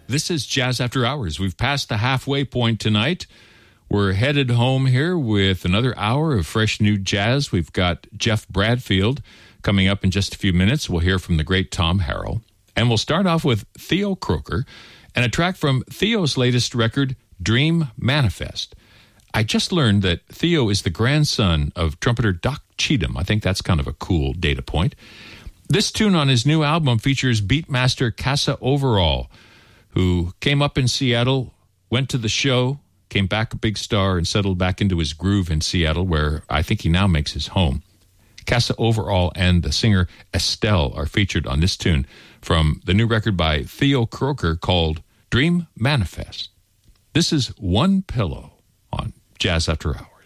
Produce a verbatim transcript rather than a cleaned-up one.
This is Jazz After Hours. We've passed the halfway point tonight. We're headed home here with another hour of fresh new jazz. We've got Jeff Bradfield coming up in just a few minutes. We'll hear from the great Tom Harrell. And we'll start off with Theo Croker and a track from Theo's latest record, Dream Manifest. I just learned that Theo is the grandson of trumpeter Doc Cheatham. I think that's kind of a cool data point. This tune on his new album features beatmaster Casa Overall, who came up in Seattle, went to the show, came back a big star, and settled back into his groove in Seattle, where I think he now makes his home. Casa Overall and the singer Estelle are featured on this tune from the new record by Theo Croker called Dream Manifest. This is One Pillow on Jazz After Hours.